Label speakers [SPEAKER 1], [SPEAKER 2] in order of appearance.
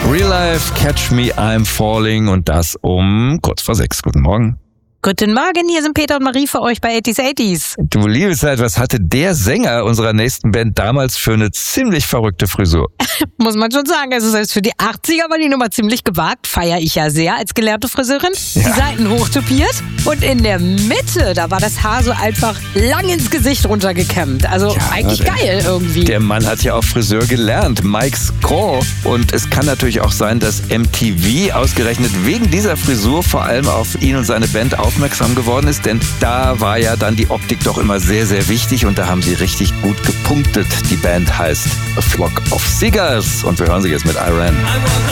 [SPEAKER 1] Real Life, Catch Me, I'm Falling und das um kurz vor 6. Guten Morgen.
[SPEAKER 2] Guten Morgen, hier sind Peter und Marie für euch bei 80s.
[SPEAKER 1] Du liebe Zeit, was hatte der Sänger unserer nächsten Band damals für eine ziemlich verrückte Frisur?
[SPEAKER 2] Muss man schon sagen, also selbst für die 80er war die Nummer ziemlich gewagt, feiere ich ja sehr als gelernte Friseurin. Ja. Die Seiten hochtopiert und in der Mitte, da war das Haar so einfach lang ins Gesicht runtergekämmt. Also ja, eigentlich geil irgendwie.
[SPEAKER 1] Der Mann hat ja auch Friseur gelernt, Mike Scraw. Und es kann natürlich auch sein, dass MTV ausgerechnet wegen dieser Frisur vor allem auf ihn und seine Band aufmerksam geworden ist, denn da war ja dann die Optik doch immer sehr, sehr wichtig und da haben sie richtig gut gepunktet. Die Band heißt A Flock of Seagulls und wir hören sie jetzt mit Iran.